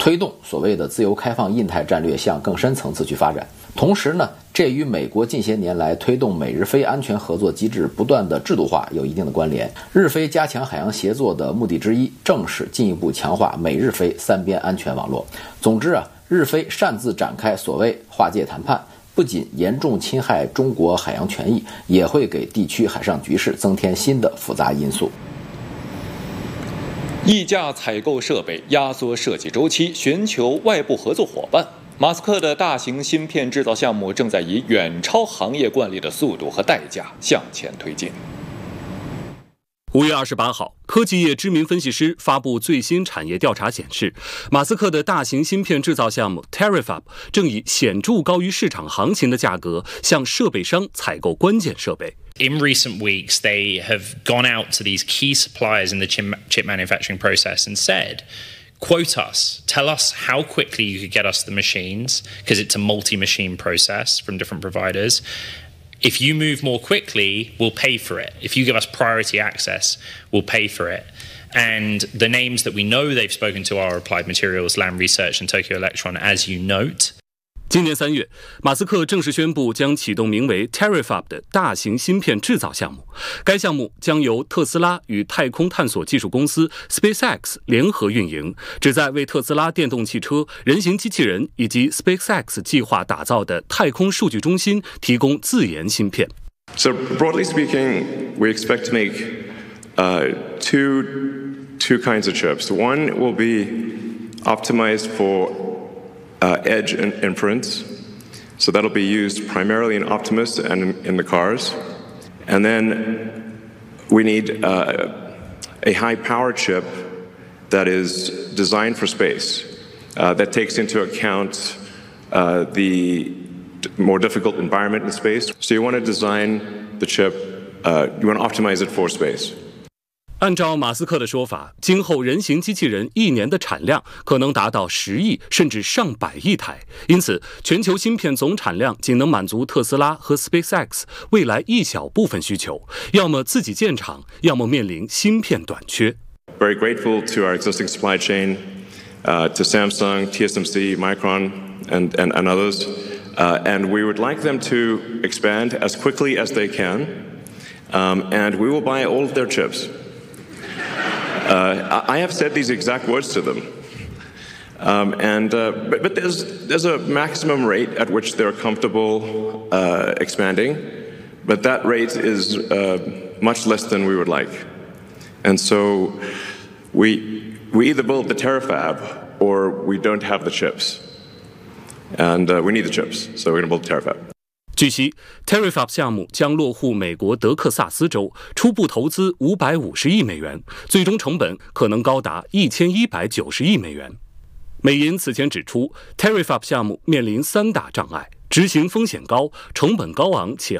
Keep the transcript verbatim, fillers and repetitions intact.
推动所谓的自由开放印太战略向更深层次去发展。同时呢，这与美国近些年来推动美日非安全合作机制不断的制度化有一定的关联。日非加强海洋协作的目的之一，正是进一步强化美日非三边安全网络。总之啊，日非擅自展开所谓划界谈判，不仅严重侵害中国海洋权益，也会给地区海上局势增添新的复杂因素。 溢价采购设备，压缩设计周期，寻求外部合作伙伴。马斯克的大型芯片制造项目正在以远超行业惯例的速度和代价向前推进。 五月二十八号，科技业知名分析师发布最新产业调查显示，马斯克的大型芯片制造项目 Terafab 正以显著高于市场行情的价格向设备商采购关键设备。 In recent weeks, they have gone out to these key suppliers in the chip manufacturing process and said, quote us, tell us how quickly you could get us the machines, because it's a multi-machine process from different providers. If you move more quickly, we'll pay for it. If you give us priority access, we'll pay for it. And the names that we know they've spoken to are Applied Materials, Lam Research, and Tokyo Electron, as you note. 今年三月，马斯克正式宣布将启动名为 Terafab 的大型芯片制造项目。该项目将由特斯拉与太空探索技术公司 SpaceX 联合运营，旨在为特斯拉电动汽车、人形机器人以及 SpaceX 计划打造的太空数据中心提供自研芯片。 So broadly speaking, we expect to make uh, two two kinds of chips. One will be optimized for Uh, edge and inference, so that'll be used primarily in Optimus and in, in the cars. And then we need uh, a high-power chip that is designed for space, uh, that takes into account uh, the more difficult environment in space. So you want to design the chip, uh, you want to optimize it for space. 按照马斯克的说法，今后人形机器人一年的产量可能达到十亿甚至上百亿台，因此全球芯片总产量仅能满足特斯拉和 SpaceX 未来一小部分需求，要么自己建厂，要么面临芯片短缺。 Very grateful to our existing supply chain, uh, to Samsung, T S M C, Micron, and, and, and others, uh, and we would like them to expand as quickly as they can, um, and we will buy all of their chips.Uh, I have said these exact words to them, um, and uh, but, but there's there's a maximum rate at which they're comfortable uh, expanding, but that rate is uh, much less than we would like, and so we we either build the Terafab or we don't have the chips, and uh, we need the chips, so we're going to build the Terafab. 据悉 Terafab 项目将落户美国德克萨斯州，初步投资五百五十亿美元，最终成本可能高达一千一百九十亿美元。美银此前指出 Terafab 项目面临三大障碍：执行风险高、成本高昂且